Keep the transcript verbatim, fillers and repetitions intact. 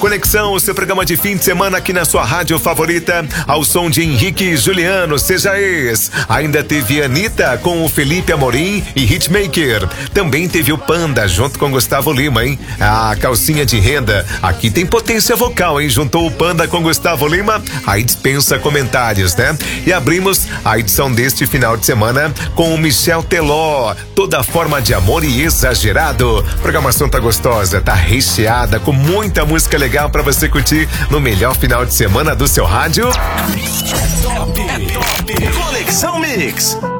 Conexão, o seu programa de fim de semana aqui na sua rádio favorita, ao som de Henrique e Juliano, seja ex. Ainda teve Anitta com o Felipe Amorim e Hitmaker. Também teve o Panda junto com Gustavo Lima, hein? A calcinha de renda, aqui tem potência vocal, hein? Juntou o Panda com Gustavo Lima, aí dispensa comentários, né? E abrimos a edição deste final de semana com o Michel Teló, Toda Forma de Amor e Exagerado. A programação tá gostosa, tá recheada com muita música legal pra você curtir no melhor final de semana do seu rádio. É top, é top. Conexão Mix.